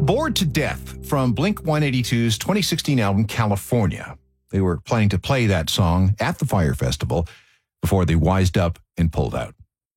Bored to Death from Blink-182's 2016 album, California. They were planning to play that song at the Fire Festival before they wised up and pulled out.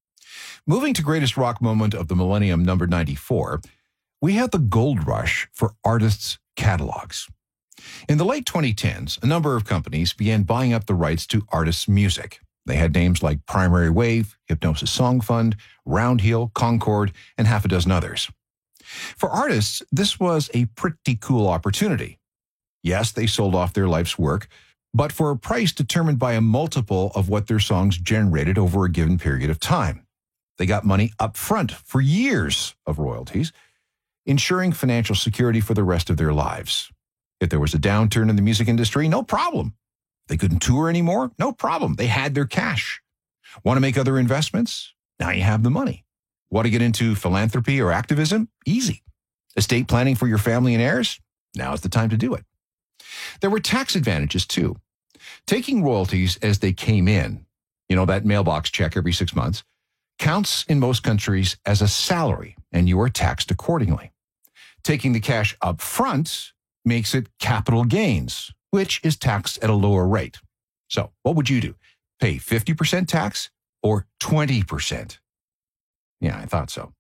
Moving to greatest rock moment of the millennium, number 94, we have the gold rush for artists' catalogs. In the late 2010s, a number of companies began buying up the rights to artists' music. They had names like Primary Wave, Hypnosis Song Fund, Roundhill, Concord, and half a dozen others. For artists, this was a pretty cool opportunity. Yes, they sold off their life's work, but for a price determined by a multiple of what their songs generated over a given period of time. They got money up front for years of royalties, ensuring financial security for the rest of their lives. If there was a downturn in the music industry, no problem. They couldn't tour anymore? No problem. They had their cash. Want to make other investments? Now you have the money. Want to get into philanthropy or activism? Easy. Estate planning for your family and heirs? Now's the time to do it. There were tax advantages too. Taking royalties as they came in, that mailbox check every 6 months, counts in most countries as a salary, and you are taxed accordingly. Taking the cash up front makes it capital gains, which is taxed at a lower rate. So what would you do? Pay 50% tax or 20%? Yeah, I thought so.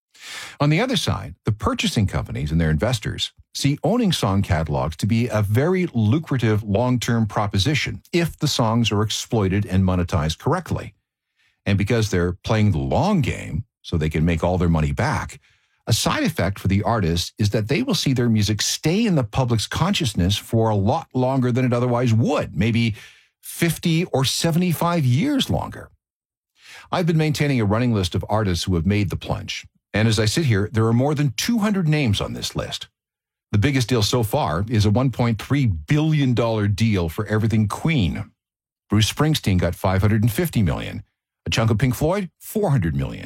On the other side, the purchasing companies and their investors see owning song catalogs to be a very lucrative long-term proposition if the songs are exploited and monetized correctly. And because they're playing the long game so they can make all their money back, a side effect for the artist is that they will see their music stay in the public's consciousness for a lot longer than it otherwise would, maybe 50 or 75 years longer. I've been maintaining a running list of artists who have made the plunge. And as I sit here, there are more than 200 names on this list. The biggest deal so far is a $1.3 billion deal for everything Queen. Bruce Springsteen got $550 million. A chunk of Pink Floyd, $400 million.